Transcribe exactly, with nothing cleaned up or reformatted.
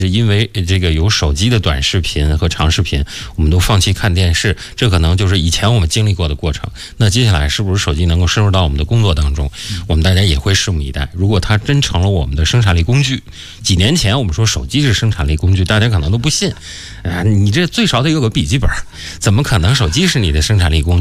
因为这个有手机的短视频和长视频，我们都放弃看电视，这可能就是以前我们经历过的过程。那接下来是不是手机能够深入到我们的工作当中，我们大家也会拭目以待。如果它真成了我们的生产力工具，几年前我们说手机是生产力工具，大家可能都不信啊，你这最少得有个笔记本，怎么可能手机是你的生产力工具？